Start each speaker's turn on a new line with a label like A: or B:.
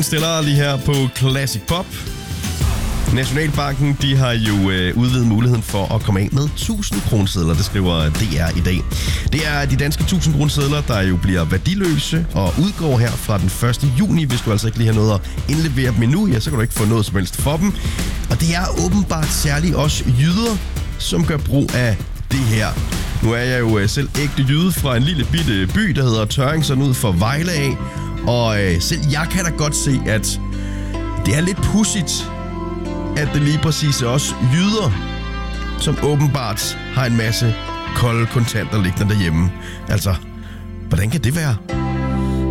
A: Stiller lige her på Classic Pop. Nationalbanken, de har jo udvidet muligheden for at komme af med 1000 kronesedler, det skriver DR i dag. Det er de danske 1000 kronesedler, der jo bliver værdiløse og udgår her fra den 1. juni. Hvis du altså ikke lige har noget at indlevere dem endnu, ja, så kan du ikke få noget som helst for dem. Og det er åbenbart særligt også jyder, som gør brug af det her. Nu er jeg jo selv ægte jyde fra en lille bitte by, der hedder Tørring, sådan ud for Vejle af. Og selv jeg kan da godt se, at det er lidt pudsigt, at det lige præcis er også jyder, som åbenbart har en masse kolde kontanter liggende derhjemme. Altså, hvordan kan det være?